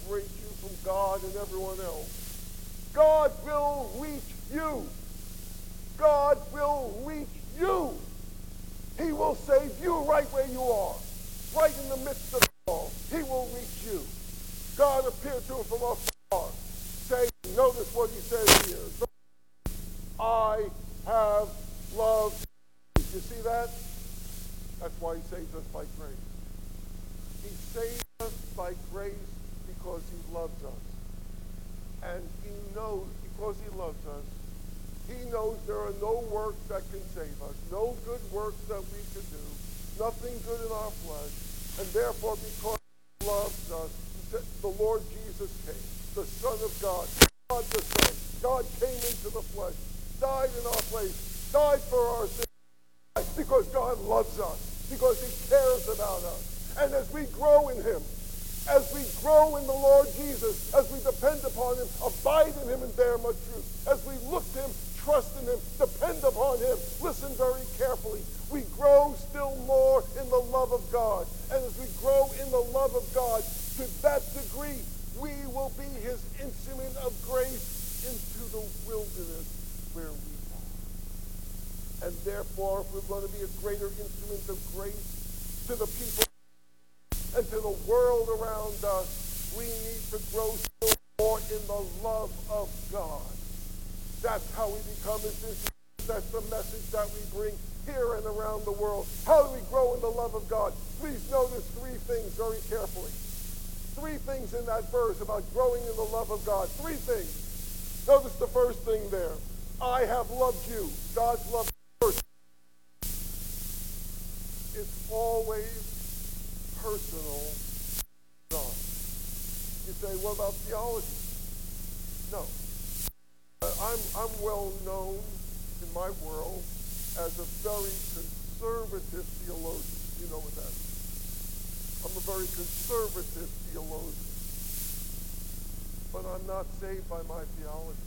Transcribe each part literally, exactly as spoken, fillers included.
separate you from God and everyone else. God will reach you. God will reach you. He will save you right where you are, right in the midst of it all. He will reach you. God appeared to him from afar, saying, notice what he says here. I have loved you. You see that? That's why he saves us by grace. He saves us by grace because he loves us. And he knows, because he loves us, he knows there are no works that can save us, no good works that we can do, nothing good in our flesh. And therefore, because he loves us, the Lord Jesus came, the Son of God, God the Son. God came into the flesh, died in our place, died for our sins, because God loves us, because he cares about us. And as we grow in him, as we grow in the Lord Jesus, as we depend upon him, abide in him and bear much fruit, as we look to him, trust in him, depend upon him, listen very carefully, we grow still more in the love of God. And as we grow in the love of God, to that degree, we will be his instrument of grace into the wilderness where we are. And therefore, if we're going to be a greater instrument of grace to the people and to the world around us, we need to grow still more in the love of God. That's how we become his instruments. That's the message that we bring here and around the world. How do we grow in the love of God? Please notice three things very carefully. Three things in that verse about growing in the love of God. Three things. Notice the first thing there. I have loved you. God's love first. It's always personal God. You say, what about theology? No. I'm, I'm well known in my world as a very conservative theologian. You know what that is. I'm a very conservative theologian. But I'm not saved by my theology.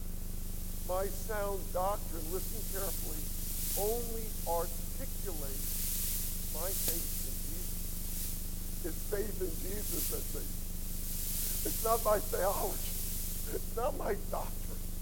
My sound doctrine, listen carefully, only articulates my faith in Jesus. It's faith in Jesus that saves me. It's not my theology. It's not my doctrine.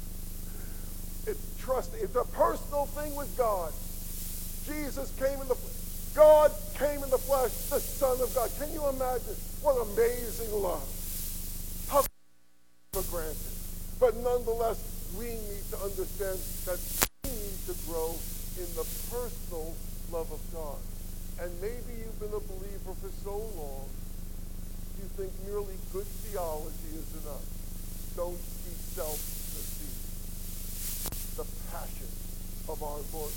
It's trust. It's a personal thing with God. Jesus came in the God came in the flesh, the Son of God. Can you imagine what amazing love? How for granted. But nonetheless, we need to understand that we need to grow in the personal love of God. And maybe you've been a believer for so long, you think merely good theology is enough. Don't be self-deceived. The passion of our Lord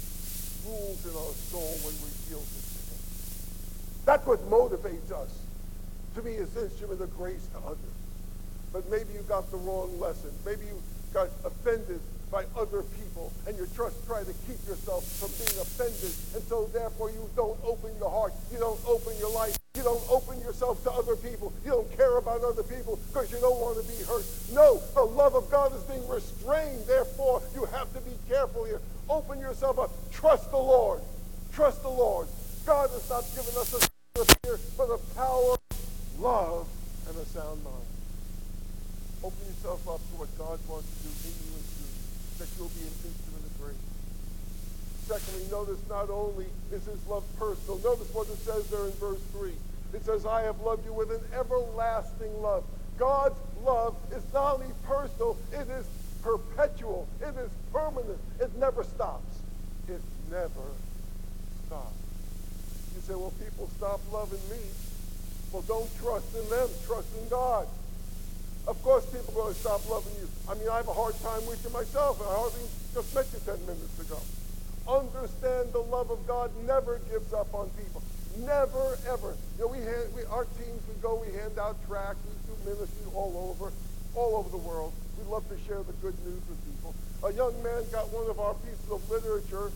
rules in our soul when we yield it to him. That's what motivates us to be his instrument of grace to others. But maybe you got the wrong lesson. Maybe you got offended by other people, and you're just trying to keep yourself from being offended, and so therefore you don't open your heart, you don't open your life, you don't open yourself to other people, you don't care about other people because you don't want to be hurt. No, the love of God is being restrained, therefore you have to be careful here. Open yourself up. Trust the Lord. Trust the Lord. God has not given us a spirit of fear, but of power, love, and a sound mind. Open yourself up to what God wants to do in you and through you, that you'll be an instrument of grace. Secondly, notice not only is his love personal, notice what it says there in verse three. It says, I have loved you with an everlasting love. God's love is not only personal, it is perpetual. It is permanent. It never stops. It never stops. You say, well, people stop loving me. Well, don't trust in them. Trust in God. Of course people are going to stop loving you. I mean, I have a hard time with you myself, and I hardly just met you ten minutes ago. Understand the love of God never gives up on people. Never, ever. You know, we, hand, we our teams, we go, we hand out tracts, we do ministry all over, all over the world. We love to share the good news with people. A young man got one of our pieces of literature,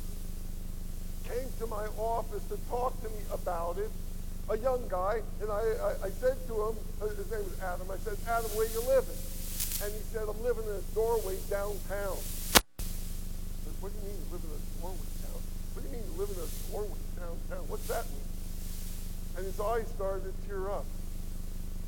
came to my office to talk to me about it. A young guy, and I, I, I said to him, his name was Adam, I said, Adam, where you living? And he said, I'm living in a doorway downtown. I said, what do you mean you live in a doorway downtown? What do you mean you live in a doorway downtown? What's that mean? And his eyes started to tear up.